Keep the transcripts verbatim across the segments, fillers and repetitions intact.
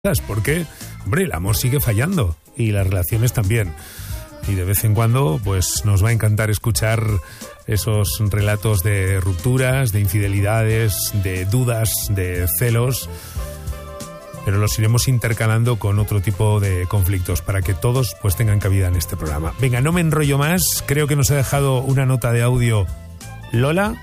Porque, hombre, el amor sigue fallando y las relaciones también. Y de vez en cuando, pues nos va a encantar escuchar esos relatos de rupturas, de infidelidades, de dudas, de celos, pero los iremos intercalando con otro tipo de conflictos para que todos pues tengan cabida en este programa. Venga, no me enrollo más, creo que nos ha dejado una nota de audio Lola.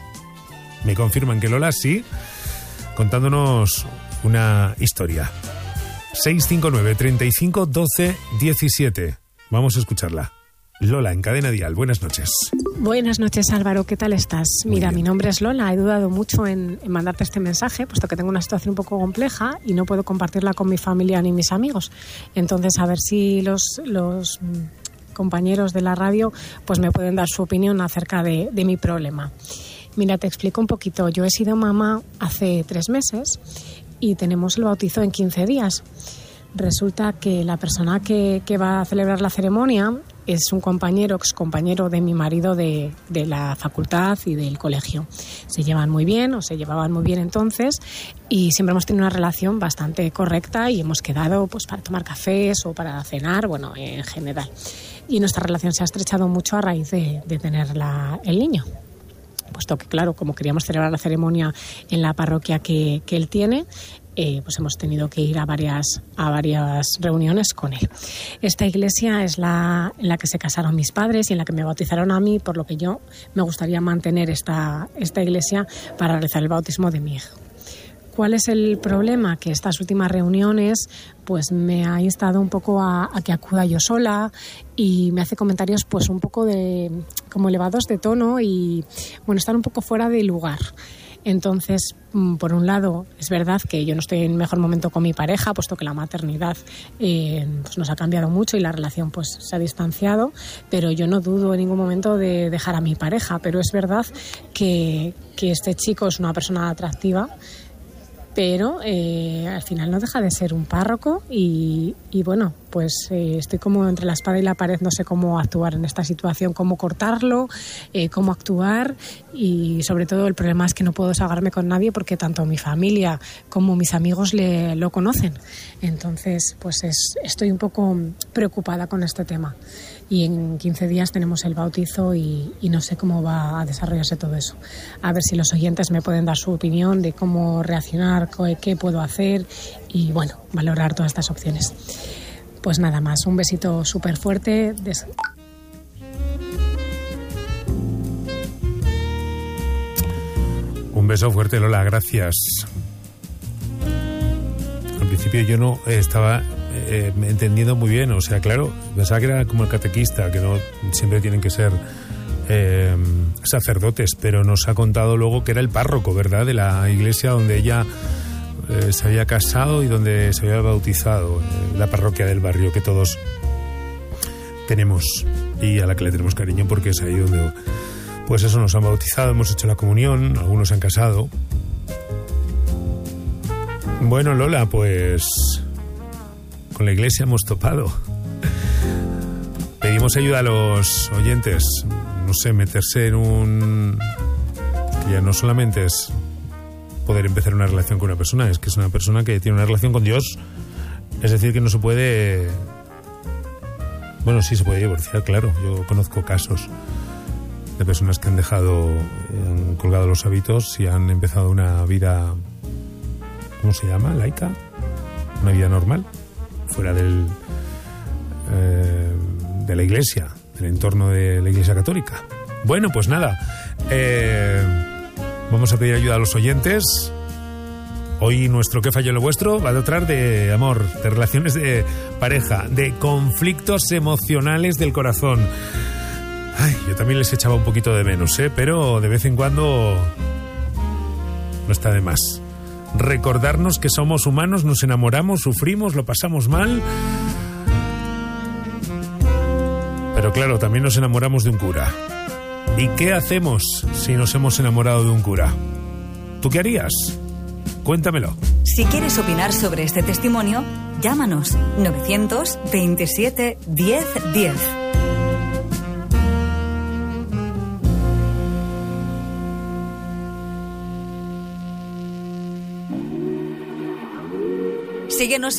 Me confirman que Lola sí, contándonos una historia. seis cinco nueve, treinta y cinco, doce, diecisiete. Vamos a escucharla. Lola, en Cadena Dial. Buenas noches. Buenas noches, Álvaro. ¿Qué tal estás? Muy Mira, bien. Mi nombre es Lola. He dudado mucho en, en mandarte este mensaje, puesto que tengo una situación un poco compleja y no puedo compartirla con mi familia ni mis amigos. Entonces, a ver si los, los compañeros de la radio pues me pueden dar su opinión acerca de, de mi problema. Mira, te explico un poquito. Yo he sido mamá hace tres meses y tenemos el bautizo en quince días. Resulta que la persona que, que va a celebrar la ceremonia es un compañero, excompañero de mi marido de, de la facultad y del colegio. Se llevan muy bien, o se llevaban muy bien entonces, y siempre hemos tenido una relación bastante correcta y hemos quedado pues para tomar cafés o para cenar, bueno, en general. Y nuestra relación se ha estrechado mucho a raíz de, de tener la, el niño. Puesto que, claro, como queríamos celebrar la ceremonia en la parroquia que, que él tiene, eh, pues hemos tenido que ir a varias, a varias reuniones con él. Esta iglesia es la en la que se casaron mis padres y en la que me bautizaron a mí, por lo que yo me gustaría mantener esta, esta iglesia para realizar el bautismo de mi hijo. ¿Cuál es el problema? Que estas últimas reuniones pues me ha instado un poco a, a que acuda yo sola y me hace comentarios pues un poco de como elevados de tono y bueno, están un poco fuera de lugar. Entonces, por un lado, es verdad que yo no estoy en mejor momento con mi pareja, puesto que la maternidad eh, pues nos ha cambiado mucho y la relación pues se ha distanciado, pero yo no dudo en ningún momento de dejar a mi pareja, pero es verdad que, que este chico es una persona atractiva, pero eh, al final no deja de ser un párroco y, y bueno, pues eh, estoy como entre la espada y la pared, no sé cómo actuar en esta situación, cómo cortarlo, eh, cómo actuar y sobre todo el problema es que no puedo desahogarme con nadie porque tanto mi familia como mis amigos le, lo conocen. Entonces, pues es, estoy un poco preocupada con este tema. Y en quince días tenemos el bautizo y, y no sé cómo va a desarrollarse todo eso. A ver si los oyentes me pueden dar su opinión de cómo reaccionar, qué puedo hacer y, bueno, valorar todas estas opciones. Pues nada más, un besito súper fuerte. Des- Un beso fuerte, Lola, gracias. Al principio yo no estaba eh, entendiendo muy bien, o sea, claro, pensaba que era como el catequista, que no siempre tienen que ser eh, sacerdotes, pero nos ha contado luego que era el párroco, ¿verdad?, de la iglesia donde ella eh, se había casado y donde se había bautizado, eh, la parroquia del barrio que todos tenemos y a la que le tenemos cariño porque es ahí donde, pues eso, nos han bautizado, hemos hecho la comunión, algunos se han casado. Bueno, Lola, pues con la iglesia hemos topado. Pedimos ayuda a los oyentes, no sé, meterse en un... que ya no solamente es poder empezar una relación con una persona, es que es una persona que tiene una relación con Dios, es decir, que no se puede... Bueno, sí se puede divorciar, claro, yo conozco casos de personas que han dejado, han colgado los hábitos y han empezado una vida... ¿Cómo se llama? ¿Laica? Una vida normal, fuera del eh, de la iglesia, del entorno de la iglesia católica. Bueno, pues nada, eh, vamos a pedir ayuda a los oyentes. Hoy nuestro ¿Qué falló lo vuestro? Va a tratar de amor, de relaciones de pareja, de conflictos emocionales del corazón. Ay, yo también les echaba un poquito de menos, ¿eh? Pero de vez en cuando no está de más. Recordarnos que somos humanos, nos enamoramos, sufrimos, lo pasamos mal. Pero claro, también nos enamoramos de un cura. ¿Y qué hacemos si nos hemos enamorado de un cura? ¿Tú qué harías? Cuéntamelo. Si quieres opinar sobre este testimonio, llámanos novecientos veintisiete diez diez. Síguenos